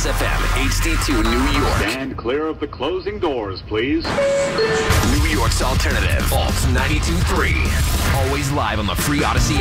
Plus FM, HD2 New York. Stand clear of the closing doors, please. New York's alternative, Alt 92.3. Always live on the free Odyssey